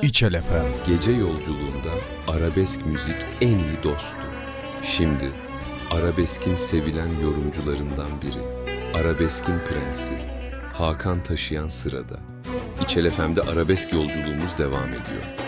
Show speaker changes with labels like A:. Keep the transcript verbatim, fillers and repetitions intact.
A: İçel F M.
B: Gece yolculuğunda arabesk müzik en iyi dosttur. Şimdi arabeskin sevilen yorumcularından biri, arabeskin prensi Hakan Taşıyan sırada. İçel F M'de arabesk yolculuğumuz devam ediyor.